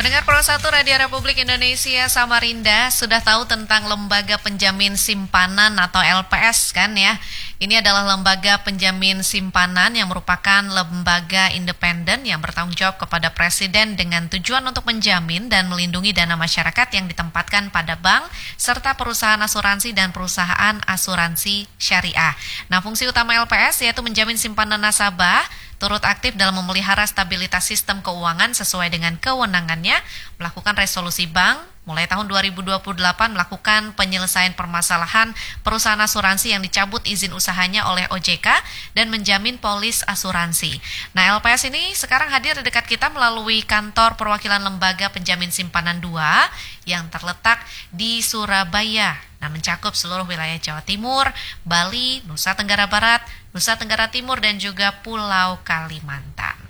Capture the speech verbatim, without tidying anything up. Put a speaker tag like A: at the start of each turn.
A: Pendengar Pro satu Radio Republik Indonesia Samarinda sudah tahu tentang Lembaga Penjamin Simpanan atau L P S kan ya. Ini adalah lembaga penjamin simpanan yang merupakan lembaga independen yang bertanggung jawab kepada Presiden dengan tujuan untuk menjamin dan melindungi dana masyarakat yang ditempatkan pada bank serta perusahaan asuransi dan perusahaan asuransi syariah. Nah, fungsi utama L P S yaitu menjamin simpanan nasabah, turut aktif dalam memelihara stabilitas sistem keuangan sesuai dengan kewenangannya, melakukan resolusi bank, mulai tahun dua ribu dua puluh delapan melakukan penyelesaian permasalahan perusahaan asuransi yang dicabut izin usahanya oleh O J K dan menjamin polis asuransi. Nah, L P S ini sekarang hadir di dekat kita melalui kantor perwakilan Lembaga Penjamin Simpanan dua yang terletak di Surabaya. Nah, mencakup seluruh wilayah Jawa Timur, Bali, Nusa Tenggara Barat, Nusa Tenggara Timur, dan juga Pulau Kalimantan.